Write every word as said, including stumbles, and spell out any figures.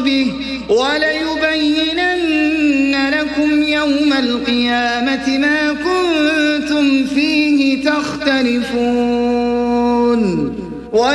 به وليبينن لكم يوم القيامة ما كنتم فيه تختلفون.